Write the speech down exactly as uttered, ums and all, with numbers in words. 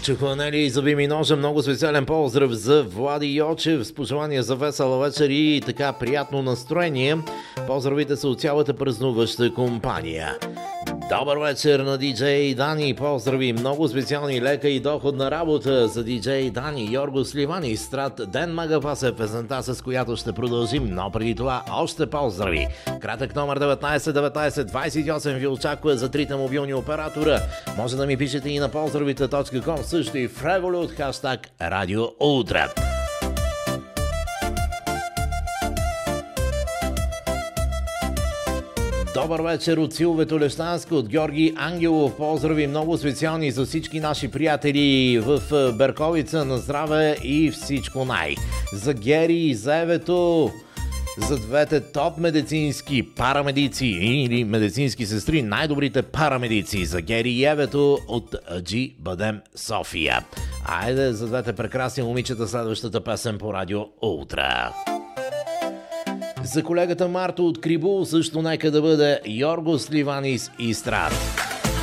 чуха Нели и Заби ми ножа. Много специален поздрав за Влади Йочев с пожелания за весела вечер и така приятно настроение. Поздравите са от цялата празнуваща компания. Добър вечер на диджей Дани. Поздрави, много специални лека и доходна работа за диджей Дани, Йорго Сливани, Страт Ден Магапас е песента, с която ще продължим, но преди това още поздрави. Кратък номер деветнайсет деветнайсет двайсет и осем ви очаква за трите мобилни оператора. Може да ми пишете и на поздравите точка ком, също и в Revolut, хаштаг Радио Утре. Добър вечер от Силвето Лещанско, от Георги Ангелов. Поздрави много специални за всички наши приятели в Берковица, на здраве и всичко най. За Гери и за Евето, за двете топ медицински парамедици или медицински сестри, най-добрите парамедици за Гери и Евето от Джи Бадем София. Айде за двете прекрасни момичета следващата песен по Радио Ултра. За колегата Марто от Крибул също нека да бъде Йоргос Ливанис и Страт.